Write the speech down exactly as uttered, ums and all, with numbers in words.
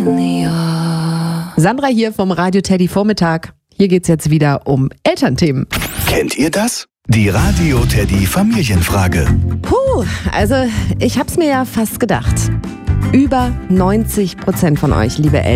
Sandra hier vom Radio Teddy Vormittag. Hier geht's jetzt wieder um Elternthemen. Kennt ihr das? Die Radio Teddy Familienfrage. Puh, also ich hab's mir ja fast gedacht. Über neunzig Prozent von euch, liebe Eltern,